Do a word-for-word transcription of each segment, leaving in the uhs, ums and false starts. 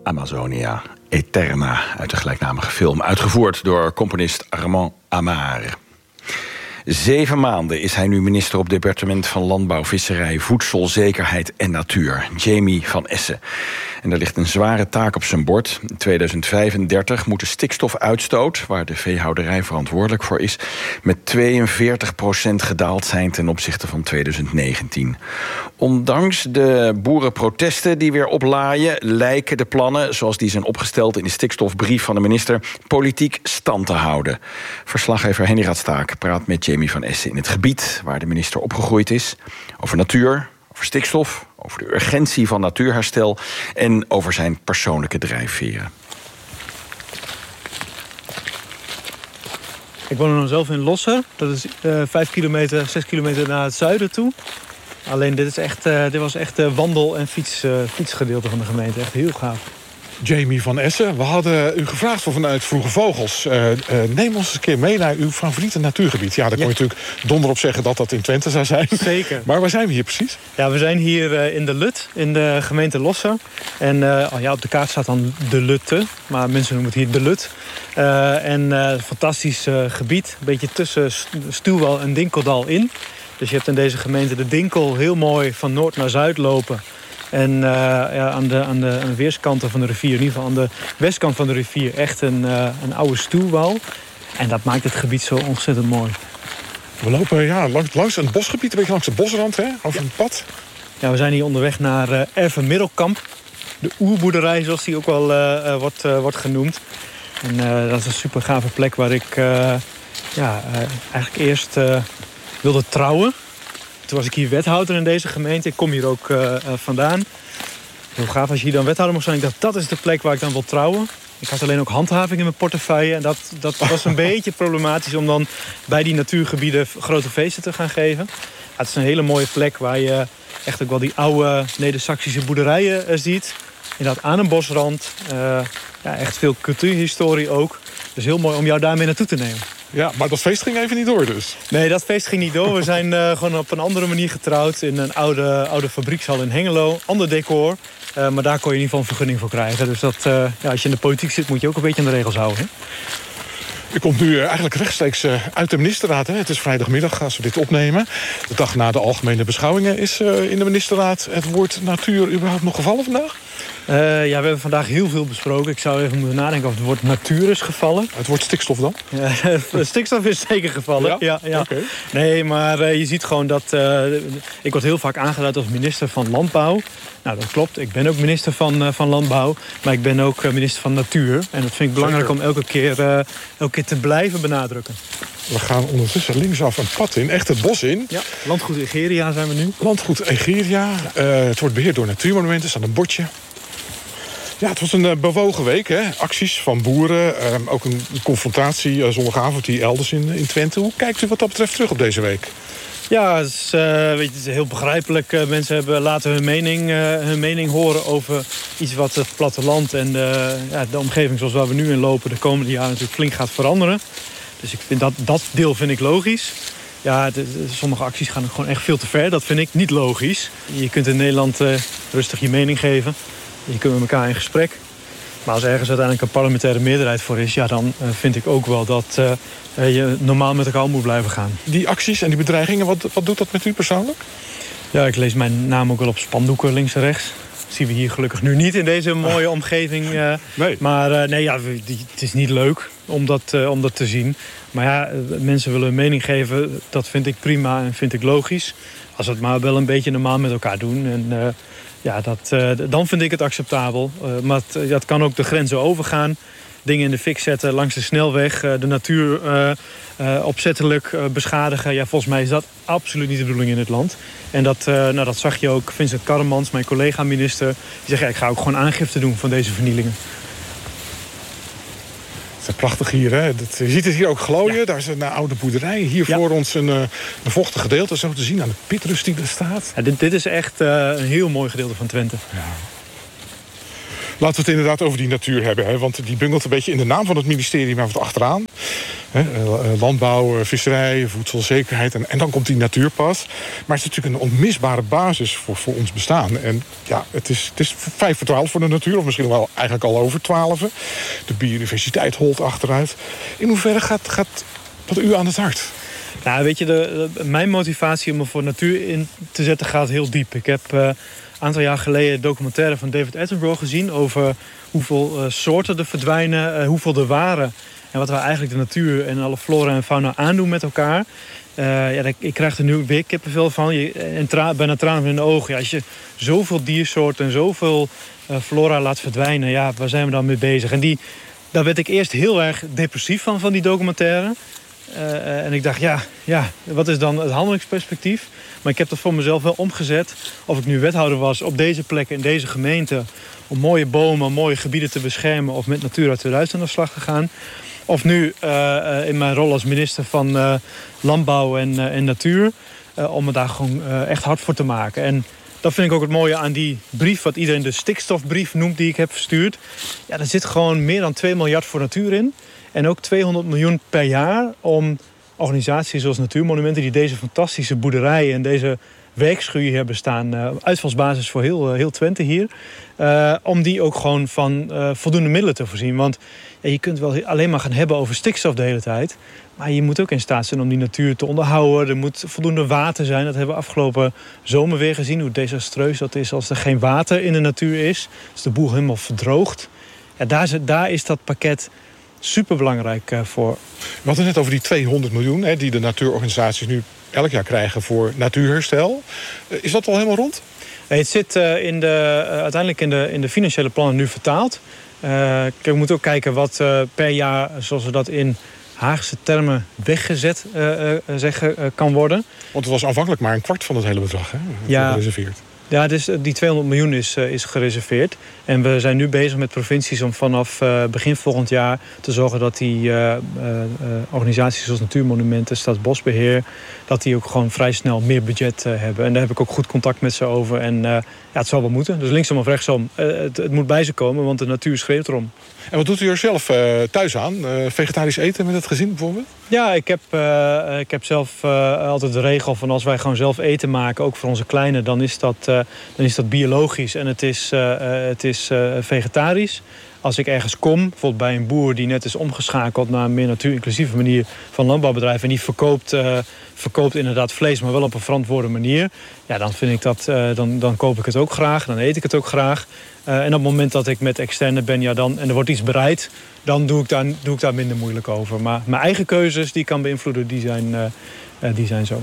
Amazonia Eterna uit de gelijknamige film, uitgevoerd door componist Armand Amar. Zeven maanden is hij nu minister op departement van Landbouw, Visserij, Voedselzekerheid en Natuur. Jamie van Essen. En er ligt een zware taak op zijn bord. In tweeduizend vijfendertig moet de stikstofuitstoot, waar de veehouderij verantwoordelijk voor is, met tweeënveertig procent gedaald zijn ten opzichte van tweeduizend negentien. Ondanks de boerenprotesten die weer oplaaien, lijken de plannen, zoals die zijn opgesteld in de stikstofbrief van de minister, politiek stand te houden. Verslaggever Henny Radstaak praat met Jamie van Essen in het gebied waar de minister opgegroeid is, over natuur, over stikstof, over de urgentie van natuurherstel en over zijn persoonlijke drijfveren. Ik woon dan zelf in Losser. Dat is uh, vijf kilometer, zes kilometer naar het zuiden toe. Alleen dit, is echt, uh, dit was echt de wandel- en fiets, uh, fietsgedeelte van de gemeente. Echt heel gaaf. Jamie van Essen, we hadden u gevraagd voor vanuit Vroege Vogels. Uh, uh, neem ons eens een keer mee naar uw favoriete natuurgebied. Ja, daar kon ja. je natuurlijk donder op zeggen dat dat in Twente zou zijn. Zeker. Maar waar zijn we hier precies? Ja, we zijn hier uh, in de Lut, in de gemeente Losser. En uh, oh ja, op de kaart staat dan de Lutte, maar mensen noemen het hier de Lut. Uh, en uh, fantastisch uh, gebied, een beetje tussen Stuwwal en Dinkeldal in. Dus je hebt in deze gemeente de Dinkel heel mooi van noord naar zuid lopen. En uh, ja, aan, de, aan, de, aan de weerskanten van de rivier, in ieder geval aan de westkant van de rivier, echt een, uh, een oude stuwwal. En dat maakt het gebied zo ontzettend mooi. We lopen ja, langs, langs een bosgebied, een beetje langs de bosrand, hè? Over ja. een pad. Ja, we zijn hier onderweg naar uh, Erven Middelkamp. De oerboerderij, zoals die ook wel uh, uh, wordt, uh, wordt genoemd. En uh, dat is een super gave plek waar ik uh, ja, uh, eigenlijk eerst uh, wilde trouwen. Toen was ik hier wethouder in deze gemeente. Ik kom hier ook uh, uh, vandaan. Heel gaaf als je hier dan wethouder mag zijn. Ik dacht, dat is de plek waar ik dan wil trouwen. Ik had alleen ook handhaving in mijn portefeuille. En dat, dat was een beetje problematisch om dan bij die natuurgebieden grote feesten te gaan geven. Ja, het is een hele mooie plek waar je echt ook wel die oude Neder-Saxische boerderijen uh, ziet. Inderdaad aan een bosrand. Uh, ja, echt veel cultuurhistorie ook. Dus heel mooi om jou daarmee naartoe te nemen. Ja, maar dat feest ging even niet door dus? Nee, dat feest ging niet door. We zijn uh, gewoon op een andere manier getrouwd in een oude, oude fabriekshal in Hengelo. Ander decor, uh, maar daar kon je in ieder geval een vergunning voor krijgen. Dus dat, uh, ja, als je in de politiek zit, moet je ook een beetje aan de regels houden. Hè? U komt nu eigenlijk rechtstreeks uh, uit de ministerraad. Hè? Het is vrijdagmiddag als we dit opnemen. De dag na de algemene beschouwingen is uh, in de ministerraad het woord natuur überhaupt nog gevallen vandaag? Uh, ja, we hebben vandaag heel veel besproken. Ik zou even moeten nadenken of het woord natuur is gevallen. Het woord stikstof dan? Ja, stikstof is zeker gevallen. Ja? Ja, ja. Okay. Nee, maar uh, je ziet gewoon dat... Uh, ik word heel vaak aangeduid als minister van Landbouw. Nou, dat klopt. Ik ben ook minister van, uh, van Landbouw. Maar ik ben ook uh, minister van Natuur. En dat vind ik belangrijk zeker. om elke keer, uh, elke keer te blijven benadrukken. We gaan ondertussen linksaf een pad in, echt het bos in. Ja, landgoed Egeria zijn we nu. Landgoed Egeria. Uh, het wordt beheerd door Natuurmonumenten. Er staat een bordje. Ja, het was een uh, bewogen week, hè? Acties van boeren. Uh, ook een confrontatie uh, zondagavond hier elders in, in Twente. Hoe kijkt u wat dat betreft terug op deze week? Ja, het is, uh, weet je, het is heel begrijpelijk. Uh, mensen hebben laten hun mening, uh, hun mening horen over iets wat het platteland en de, ja, de omgeving zoals waar we nu in lopen de komende jaren natuurlijk flink gaat veranderen. Dus ik vind dat, dat deel vind ik logisch. Ja, de, de, sommige acties gaan gewoon echt veel te ver. Dat vind ik niet logisch. Je kunt in Nederland uh, rustig je mening geven. Je kunt met elkaar in gesprek. Maar als ergens uiteindelijk een parlementaire meerderheid voor is, ja, dan uh, vind ik ook wel dat uh, je normaal met elkaar om moet blijven gaan. Die acties en die bedreigingen, wat, wat doet dat met u persoonlijk? Ja, ik lees mijn naam ook wel op spandoeken links en rechts. Dat zien we hier gelukkig nu niet in deze mooie omgeving. Uh, nee. Maar uh, nee, ja, het is niet leuk om dat, uh, om dat te zien. Maar ja, mensen willen een mening geven. Dat vind ik prima en vind ik logisch. Als we het maar wel een beetje normaal met elkaar doen. En uh, ja, dat, uh, dan vind ik het acceptabel. Uh, maar het, dat kan ook de grenzen overgaan. Dingen in de fik zetten langs de snelweg. Uh, de natuur uh, uh, opzettelijk uh, beschadigen. Ja, volgens mij is dat absoluut niet de bedoeling in het land. En dat, uh, nou, dat zag je ook. Vincent Karremans, mijn collega-minister. Die zegt, ja, ik ga ook gewoon aangifte doen van deze vernielingen. Het is prachtig hier, hè? Dat, je ziet het hier ook glooien. Ja. Daar is een uh, oude boerderij. Hier ja. voor ons een, uh, een vochtig gedeelte, zo te zien aan de pitrust die er staat. Ja, dit, dit is echt uh, een heel mooi gedeelte van Twente. Ja. Laten we het inderdaad over die natuur hebben. Hè? Want die bungelt een beetje in de naam van het ministerie, maar wat achteraan. He, landbouw, visserij, voedselzekerheid en, en dan komt die natuurpad. Maar het is natuurlijk een onmisbare basis voor, voor ons bestaan. En ja, het is, het is vijf voor twaalf voor de natuur, of misschien wel eigenlijk al over twaalf. De biodiversiteit holt achteruit. In hoeverre gaat, gaat dat u aan het hart? Nou, weet je, de, de, mijn motivatie om me voor natuur in te zetten gaat heel diep. Ik heb uh, een aantal jaar geleden een documentaire van David Attenborough gezien over hoeveel uh, soorten er verdwijnen, uh, hoeveel er waren. En wat we eigenlijk de natuur en alle flora en fauna aandoen met elkaar. Uh, ja, ik krijg er nu weer kippenvel van. Je, en tra- bijna tranen in de ogen. Ja, als je zoveel diersoorten en zoveel uh, flora laat verdwijnen, ja, waar zijn we dan mee bezig? En die, daar werd ik eerst heel erg depressief van, van die documentaire. Uh, en ik dacht, ja, ja, wat is dan het handelingsperspectief? Maar ik heb dat voor mezelf wel omgezet. Of ik nu wethouder was op deze plek in deze gemeente, om mooie bomen, mooie gebieden te beschermen, of met Natura tweeduizend aan de slag te gaan. Of nu uh, in mijn rol als minister van uh, Landbouw en, uh, en Natuur, uh, om me daar gewoon uh, echt hard voor te maken. En dat vind ik ook het mooie aan die brief, wat iedereen de stikstofbrief noemt, die ik heb verstuurd. Ja, er zit gewoon meer dan twee miljard voor natuur in. En ook tweehonderd miljoen per jaar om organisaties zoals Natuurmonumenten, die deze fantastische boerderijen en deze werkschuur hebben staan, uh, uitvalsbasis voor heel, uh, heel Twente hier, uh, om die ook gewoon van uh, voldoende middelen te voorzien. Want ja, je kunt wel alleen maar gaan hebben over stikstof de hele tijd, maar je moet ook in staat zijn om die natuur te onderhouden. Er moet voldoende water zijn. Dat hebben we afgelopen zomer weer gezien, hoe desastreus dat is als er geen water in de natuur is. Als de boel helemaal verdroogt. Ja, daar, is, daar is dat pakket superbelangrijk uh, voor. We hadden het net over die tweehonderd miljoen hè, die de natuurorganisaties nu elk jaar krijgen voor natuurherstel. Uh, is dat al helemaal rond? Nee, het zit uh, in de, uh, uiteindelijk in de, in de financiële plannen nu vertaald. Uh, we moeten ook kijken wat uh, per jaar, zoals we dat in Haagse termen, weggezet uh, uh, zeggen, uh, kan worden. Want het was aanvankelijk maar een kwart van het hele bedrag, hè? Ja. Gereserveerd. Ja, dus die tweehonderd miljoen is, uh, is gereserveerd. En we zijn nu bezig met provincies om vanaf uh, begin volgend jaar te zorgen dat die uh, uh, organisaties zoals Natuurmonumenten, Staatsbosbeheer, dat die ook gewoon vrij snel meer budget uh, hebben. En daar heb ik ook goed contact met ze over. En uh, ja, het zal wel moeten. Dus linksom of rechtsom. Uh, het, het moet bij ze komen, want de natuur schreeuwt erom. En wat doet u er zelf uh, thuis aan? Uh, vegetarisch eten met het gezin bijvoorbeeld? Ja, ik heb, uh, ik heb zelf uh, altijd de regel van als wij gewoon zelf eten maken, ook voor onze kleinen, dan is dat, uh, dan is dat biologisch en het is, uh, het is uh, vegetarisch. Als ik ergens kom, bijvoorbeeld bij een boer die net is omgeschakeld naar een meer natuurinclusieve manier van landbouwbedrijf en die verkoopt, uh, verkoopt inderdaad vlees, maar wel op een verantwoorde manier, ja, dan vind ik dat, uh, dan, dan koop ik het ook graag, dan eet ik het ook graag. Uh, en op het moment dat ik met externe ben, ja, dan, en er wordt iets bereid, dan doe ik, daar, doe ik daar minder moeilijk over. Maar mijn eigen keuzes die ik kan beïnvloeden, die zijn, uh, uh, die zijn zo.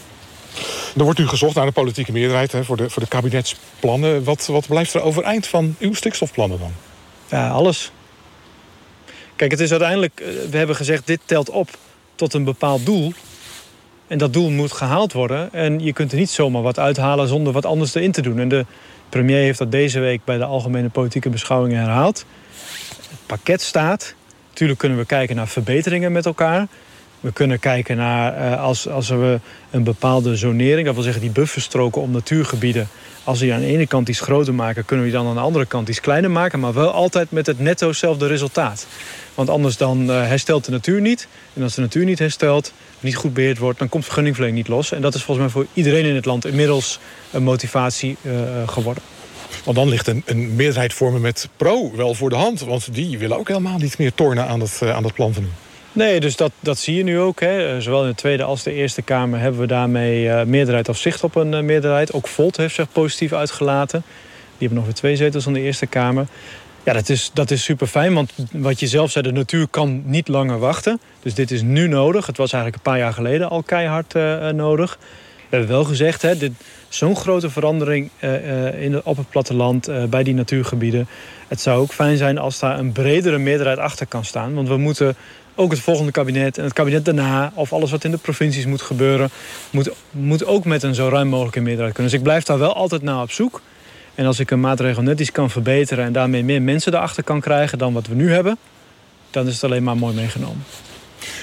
Er wordt nu gezocht naar de politieke meerderheid hè, voor, de, voor de kabinetsplannen. Wat, wat blijft er overeind van uw stikstofplannen dan? Ja, alles. Kijk, het is uiteindelijk, we hebben gezegd, dit telt op tot een bepaald doel. En dat doel moet gehaald worden. En je kunt er niet zomaar wat uithalen zonder wat anders erin te doen. En de premier heeft dat deze week bij de algemene politieke beschouwingen herhaald. Het pakket staat. Natuurlijk kunnen we kijken naar verbeteringen met elkaar. We kunnen kijken naar, als, als we een bepaalde zonering, dat wil zeggen die bufferstroken om natuurgebieden, als we aan de ene kant iets groter maken, kunnen we die dan aan de andere kant iets kleiner maken, maar wel altijd met het netto zelfde resultaat. Want anders dan uh, herstelt de natuur niet. En als de natuur niet herstelt, niet goed beheerd wordt, dan komt vergunningverlening niet los. En dat is volgens mij voor iedereen in het land inmiddels een motivatie uh, geworden. Want dan ligt een, een meerderheid vormen met pro wel voor de hand. Want die willen ook helemaal niet meer tornen aan dat, uh, aan dat plan van u. Nee, dus dat, dat zie je nu ook. Hè. Zowel in de Tweede als de Eerste Kamer hebben we daarmee uh, meerderheid of zicht op een uh, meerderheid. Ook Volt heeft zich positief uitgelaten. Die hebben nog weer twee zetels in de Eerste Kamer. Ja, dat is, dat is super fijn, want wat je zelf zei, de natuur kan niet langer wachten. Dus dit is nu nodig. Het was eigenlijk een paar jaar geleden al keihard uh, nodig. We hebben wel gezegd, hè, dit, zo'n grote verandering uh, uh, in het, op het platteland, uh, bij die natuurgebieden. Het zou ook fijn zijn als daar een bredere meerderheid achter kan staan. Want we moeten ook het volgende kabinet en het kabinet daarna, of alles wat in de provincies moet gebeuren, moet, moet ook met een zo ruim mogelijke meerderheid kunnen. Dus ik blijf daar wel altijd naar op zoek. En als ik een maatregel net iets kan verbeteren en daarmee meer mensen erachter kan krijgen dan wat we nu hebben, dan is het alleen maar mooi meegenomen.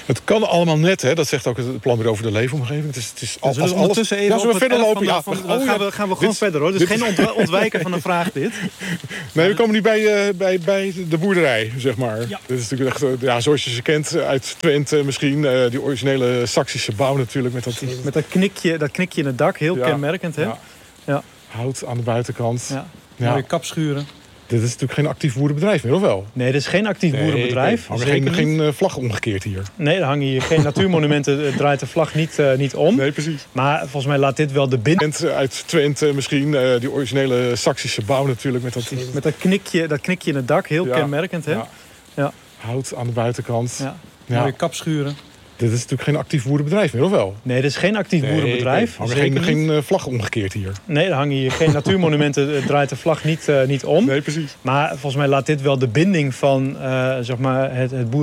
Het kan allemaal net, hè? Dat zegt ook het Planbureau voor de Leefomgeving. Het is, het is Zullen we als ondertussen alles... even Ja, zullen we op het verder erf lopen? Ja, van de- van- oh, gaan, ja. we, gaan we gewoon Dit- verder hoor. Dus dit geen is- ont- ontwijken van een vraag dit. Nee, we komen nu bij, uh, bij, bij de boerderij, zeg maar. Ja. Dit is natuurlijk echt, uh, ja, zoals je ze kent uit Twente misschien. Uh, die originele Saksische bouw natuurlijk. Met dat, Met dat knikje, dat knikje in het dak, heel Ja. kenmerkend hè. Ja. Ja. hout aan de buitenkant. Ja. Ja. Mooie kapschuren. Dit is natuurlijk geen actief boerenbedrijf meer, of wel? Nee, dit is geen actief boerenbedrijf. Nee, Zeker geen, niet. geen uh, vlag omgekeerd hier. Nee, er hangen hier geen natuurmonumenten. Het draait de vlag niet, uh, niet om. Nee, precies. Maar volgens mij laat dit wel de binnen... Twente, uit Twente misschien. Uh, die originele Saksische bouw natuurlijk. Met dat, Met dat knikje, dat knikje in het dak, heel Ja. kenmerkend hè. Ja. Ja. hout aan de buitenkant. Ja. Ja. Mooie kapschuren. Dit is natuurlijk geen actief boerenbedrijf meer, of wel? Nee, dit is geen actief boerenbedrijf. Nee, Zeker geen, niet. geen uh, vlag omgekeerd hier. Nee, er hangen hier geen natuurmonumenten. Het draait de vlag niet, uh, niet om. Nee, precies. Maar volgens mij laat dit wel de binding van uh, zeg maar het, het boeren